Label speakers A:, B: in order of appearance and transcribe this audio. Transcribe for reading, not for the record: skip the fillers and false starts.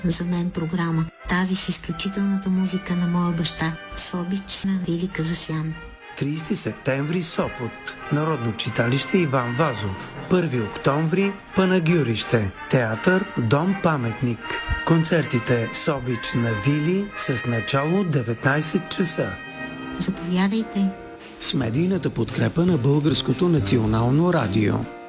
A: за мен програма. Тази с изключителната музика на моя баща, с обич на Вили Казасян.
B: 30 септември Сопот, Народно читалище Иван Вазов. 1 октомври Панагюрище, театър Дом паметник. Концертите с обич на Вили с начало 19 часа.
A: Заповядайте!
B: С медийната подкрепа на Българското национално радио.